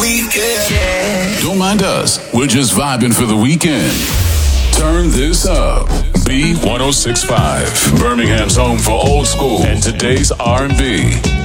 weekend. Don't mind us. We're just vibing for the weekend. Turn this up. B1065, Birmingham's home for old school and today's R&B.